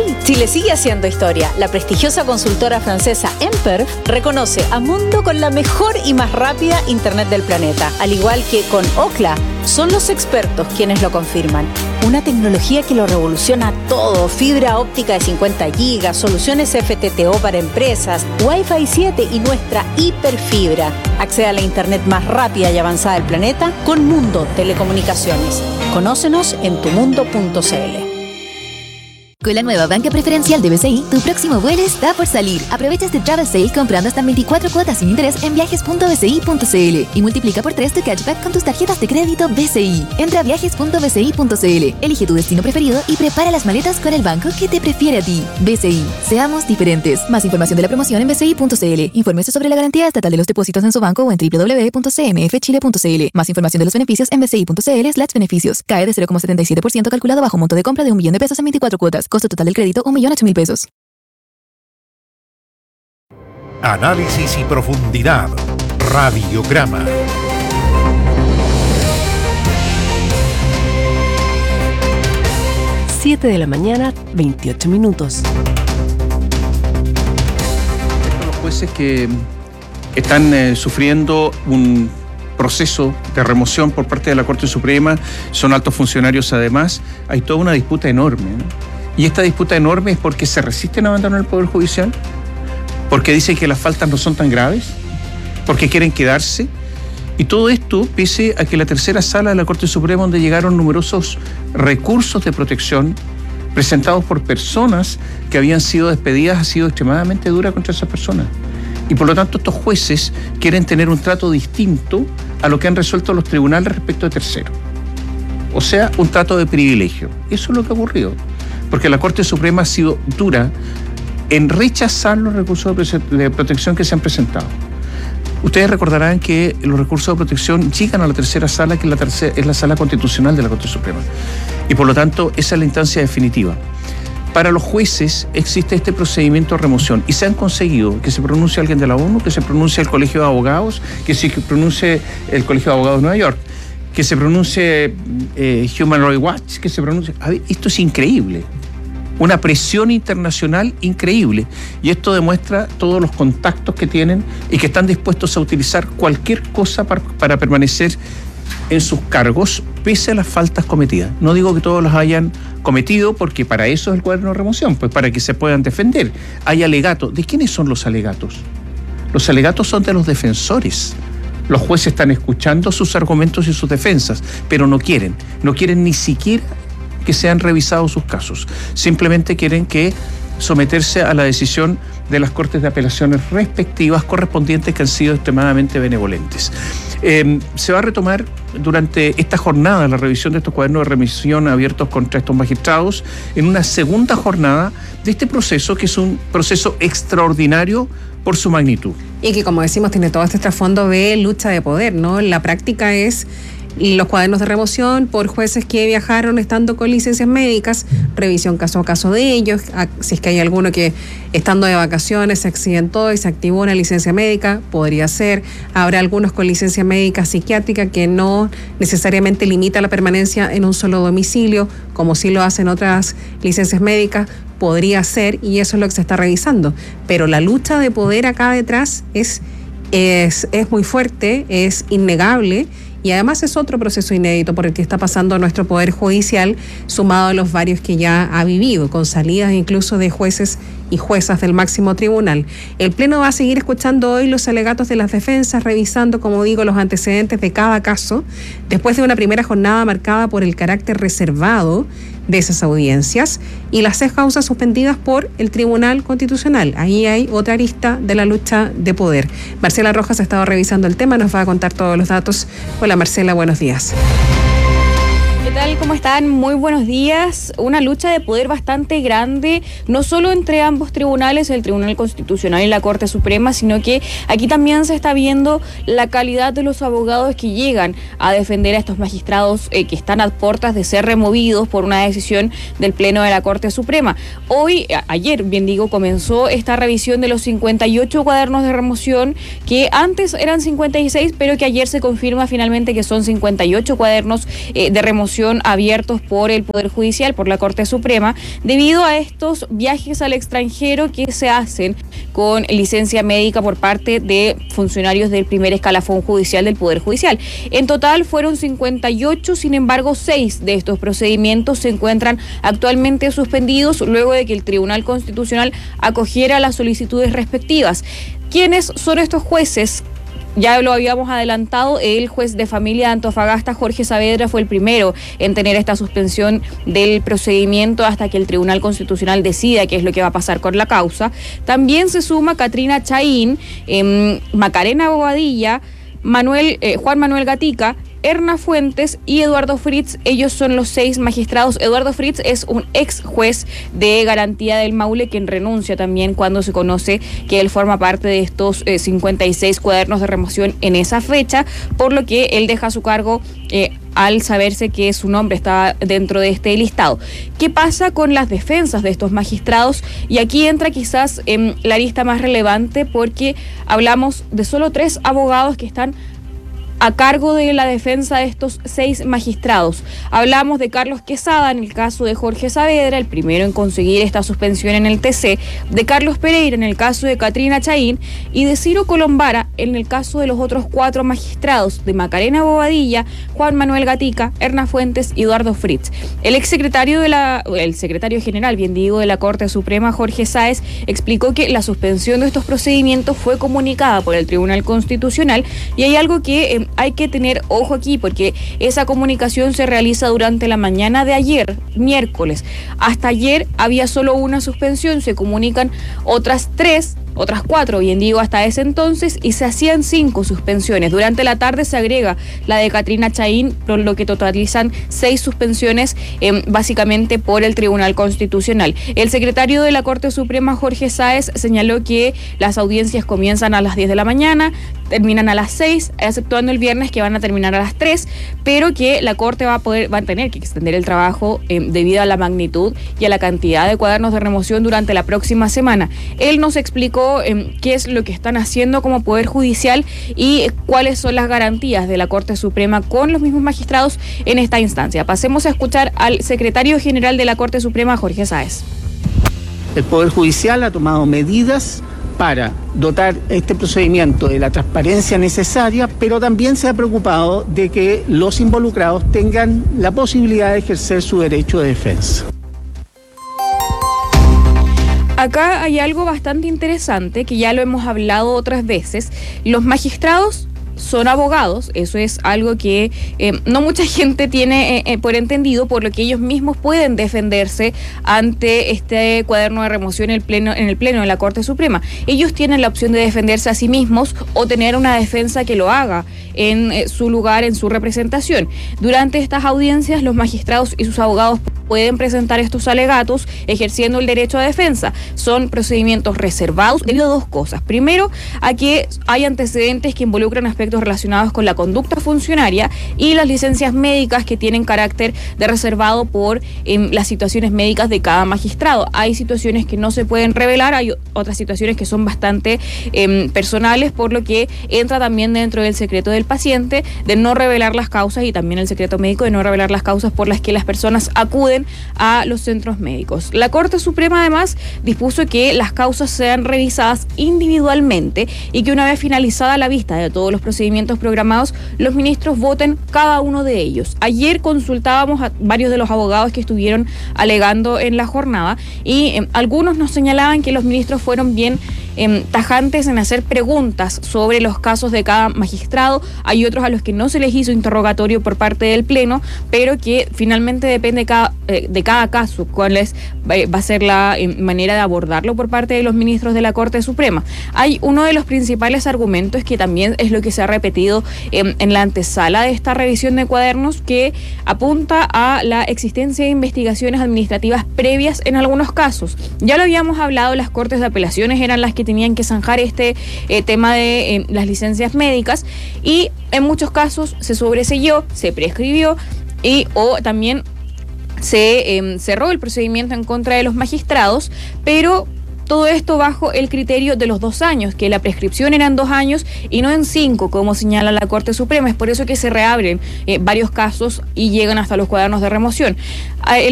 Chile sigue haciendo historia. La prestigiosa consultora francesa Emperf reconoce a Mundo con la mejor y más rápida internet del planeta. Al igual que con Ookla, son los expertos quienes lo confirman. Una tecnología que lo revoluciona todo. Fibra óptica de 50 gigas, soluciones FTTO para empresas, Wi-Fi 7 y nuestra hiperfibra. Accede a la internet más rápida y avanzada del planeta con Mundo Telecomunicaciones. Conócenos en tumundo.cl. Con la nueva banca preferencial de BCI, tu próximo vuelo está por salir. Aprovecha este Travel Sale comprando hasta 24 cuotas sin interés en viajes.bci.cl y multiplica por 3 tu cashback con tus tarjetas de crédito BCI. Entra a viajes.bci.cl, elige tu destino preferido y prepara las maletas con el banco que te prefiere a ti. BCI, seamos diferentes. Más información de la promoción en bci.cl. Infórmese sobre la garantía estatal de los depósitos en su banco o en www.cmfchile.cl. Más información de los beneficios en bci.cl/beneficios. Cae de 0,77% calculado bajo monto de compra de $1.000.000 en 24 cuotas. Costo total del crédito, $1.008.000. Análisis y profundidad. Radiograma. Siete de la mañana, 28 minutos. Los jueces que están sufriendo un proceso de remoción por parte de la Corte Suprema, son altos funcionarios además, hay toda una disputa enorme, ¿no? Y esta disputa enorme es porque se resisten a abandonar el Poder Judicial, porque dicen que las faltas no son tan graves, porque quieren quedarse. Y todo esto pese a que la tercera sala de la Corte Suprema, donde llegaron numerosos recursos de protección presentados por personas que habían sido despedidas, ha sido extremadamente dura contra esas personas. Y por lo tanto estos jueces quieren tener un trato distinto a lo que han resuelto los tribunales respecto de terceros. O sea, un trato de privilegio. Eso es lo que ha ocurrido. Porque la Corte Suprema ha sido dura en rechazar los recursos de protección que se han presentado. Ustedes recordarán que los recursos de protección llegan a la tercera sala, que es la sala constitucional de la Corte Suprema. Y por lo tanto, esa es la instancia definitiva. Para los jueces existe este procedimiento de remoción y se han conseguido que se pronuncie alguien de la ONU, que se pronuncie el Colegio de Abogados, que se pronuncie el Colegio de Abogados de Nueva York, que se pronuncie Human Rights Watch, que se pronuncie... A ver, esto es increíble. Una presión internacional increíble. Y esto demuestra todos los contactos que tienen y que están dispuestos a utilizar cualquier cosa para permanecer en sus cargos, pese a las faltas cometidas. No digo que todos las hayan cometido, porque para eso es el cuaderno de remoción, pues para que se puedan defender. Hay alegatos. ¿De quiénes son los alegatos? Los alegatos son de los defensores. Los jueces están escuchando sus argumentos y sus defensas, pero no quieren ni siquiera que sean revisados sus casos. Simplemente quieren que someterse a la decisión de las cortes de apelaciones respectivas correspondientes, que han sido extremadamente benevolentes. Se va a retomar durante esta jornada la revisión de estos cuadernos de remisión abiertos contra estos magistrados en una segunda jornada de este proceso, que es un proceso extraordinario por su magnitud. Y que, como decimos, tiene todo este trasfondo de lucha de poder, ¿no? La práctica es los cuadernos de remoción por jueces que viajaron estando con licencias médicas, revisión caso a caso de ellos, si es que hay alguno que estando de vacaciones se accidentó y se activó una licencia médica, podría ser. Habrá algunos con licencia médica psiquiátrica que no necesariamente limita la permanencia en un solo domicilio, como sí lo hacen otras licencias médicas, podría ser, y eso es lo que se está revisando. Pero la lucha de poder acá detrás es muy fuerte, es innegable. Y además es otro proceso inédito por el que está pasando nuestro Poder Judicial, sumado a los varios que ya ha vivido, con salidas incluso de jueces y juezas del máximo tribunal. El Pleno va a seguir escuchando hoy los alegatos de las defensas, revisando, como digo, los antecedentes de cada caso, después de una primera jornada marcada por el carácter reservado de esas audiencias y las 6 causas suspendidas por el Tribunal Constitucional. Ahí hay otra arista de la lucha de poder. Marcela Rojas ha estado revisando el tema, nos va a contar todos los datos. Hola Marcela, buenos días. ¿Qué tal? ¿Cómo están? Muy buenos días. Una lucha de poder bastante grande, no solo entre ambos tribunales, el Tribunal Constitucional y la Corte Suprema, sino que aquí también se está viendo la calidad de los abogados que llegan a defender a estos magistrados que están a puertas de ser removidos por una decisión del Pleno de la Corte Suprema. Ayer, bien digo, comenzó esta revisión de los 58 cuadernos de remoción, que antes eran 56, pero que ayer se confirma finalmente que son 58 cuadernos de remoción remoción abiertos por el Poder Judicial, por la Corte Suprema, debido a estos viajes al extranjero que se hacen con licencia médica por parte de funcionarios del primer escalafón judicial del Poder Judicial. En total fueron 58, sin embargo, 6 de estos procedimientos se encuentran actualmente suspendidos luego de que el Tribunal Constitucional acogiera las solicitudes respectivas. ¿Quiénes son estos jueces? Ya lo habíamos adelantado, el juez de familia de Antofagasta, Jorge Saavedra, fue el primero en tener esta suspensión del procedimiento hasta que el Tribunal Constitucional decida qué es lo que va a pasar con la causa. También se suma Katrina Chaín, Macarena Bobadilla, Juan Manuel Gatica, Erna Fuentes y Eduardo Fritz. Ellos son los 6 magistrados. Eduardo Fritz es un ex juez de garantía del Maule, quien renuncia también cuando se conoce que él forma parte de estos 56 cuadernos de remoción en esa fecha, por lo que él deja su cargo al saberse que su nombre está dentro de este listado. ¿Qué pasa con las defensas de estos magistrados? Y aquí entra quizás la lista más relevante, porque hablamos de solo 3 abogados que están a cargo de la defensa de estos 6 magistrados. Hablamos de Carlos Quesada en el caso de Jorge Saavedra, el primero en conseguir esta suspensión en el TC, de Carlos Pereira en el caso de Katrina Chaín y de Ciro Colombara en el caso de los otros 4 magistrados, de Macarena Bobadilla, Juan Manuel Gatica, Erna Fuentes y Eduardo Fritz. El secretario general, de la Corte Suprema, Jorge Sáez, explicó que la suspensión de estos procedimientos fue comunicada por el Tribunal Constitucional, y hay algo que hay que tener ojo aquí, porque esa comunicación se realiza durante la mañana de ayer, miércoles. Hasta ayer había solo una suspensión, se comunican otras 4, bien digo, hasta ese entonces, y se hacían 5 suspensiones. Durante la tarde se agrega la de Katrina Chaín, por lo que totalizan 6 suspensiones, básicamente por el Tribunal Constitucional. El secretario de la Corte Suprema, Jorge Sáez, señaló que las audiencias comienzan a las 10 de la mañana, terminan a las 6, exceptuando el viernes, que van a terminar a las 3, pero que la Corte va a tener que extender el trabajo debido a la magnitud y a la cantidad de cuadernos de remoción durante la próxima semana. Él nos explicó qué es lo que están haciendo como Poder Judicial y cuáles son las garantías de la Corte Suprema con los mismos magistrados en esta instancia. Pasemos a escuchar al secretario general de la Corte Suprema, Jorge Sáez. El Poder Judicial ha tomado medidas para dotar este procedimiento de la transparencia necesaria, pero también se ha preocupado de que los involucrados tengan la posibilidad de ejercer su derecho de defensa. Acá hay algo bastante interesante que ya lo hemos hablado otras veces. Los magistrados son abogados, eso es algo que no mucha gente tiene por entendido, por lo que ellos mismos pueden defenderse ante este cuaderno de remoción en el pleno de la Corte Suprema. Ellos tienen la opción de defenderse a sí mismos o tener una defensa que lo haga en su lugar, en su representación. Durante estas audiencias, los magistrados y sus abogados pueden presentar estos alegatos ejerciendo el derecho a defensa. Son procedimientos reservados debido a 2 cosas. Primero, a que hay antecedentes que involucran aspectos relacionados con la conducta funcionaria, y las licencias médicas que tienen carácter de reservado por las situaciones médicas de cada magistrado. Hay situaciones que no se pueden revelar, hay otras situaciones que son bastante personales, por lo que entra también dentro del secreto del paciente de no revelar las causas, y también el secreto médico de no revelar las causas por las que las personas acuden a los centros médicos. La Corte Suprema además dispuso que las causas sean revisadas individualmente y que una vez finalizada la vista de todos los procedimientos programados, los ministros voten cada uno de ellos. Ayer consultábamos a varios de los abogados que estuvieron alegando en la jornada, y algunos nos señalaban que los ministros fueron bien tajantes en hacer preguntas sobre los casos de cada magistrado. Hay otros a los que no se les hizo interrogatorio por parte del Pleno, pero que finalmente depende de cada caso cuál va a ser la manera de abordarlo por parte de los ministros de la Corte Suprema. Hay uno de los principales argumentos, que también es lo que se ha repetido en la antesala de esta revisión de cuadernos, que apunta a la existencia de investigaciones administrativas previas en algunos casos. Ya lo habíamos hablado, las Cortes de Apelaciones eran las que tenían que zanjar este tema de las licencias médicas, y en muchos casos se sobreseyó, se prescribió o también se cerró el procedimiento en contra de los magistrados, pero Todo esto bajo el criterio de los 2 años, que la prescripción era en 2 años y no en 5, como señala la Corte Suprema. Es por eso que se reabren varios casos y llegan hasta los cuadernos de remoción.